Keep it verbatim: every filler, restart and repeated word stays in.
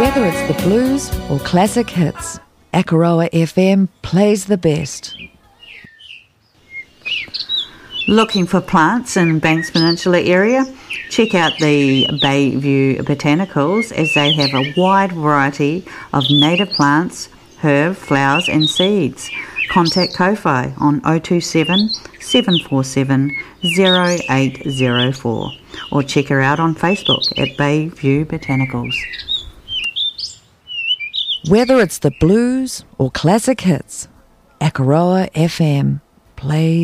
Whether it's the blues or classic hits, Akaroa F M plays the best. Looking for plants in Banks Peninsula area? Check out the Bayview Botanicals, as they have a wide variety of native plants, herb, flowers and seeds. Contact Ko-Fi on oh two seven, seven four seven, oh eight oh four or check her out on Facebook at Bayview Botanicals. Whether it's the blues or classic hits, Akaroa F M plays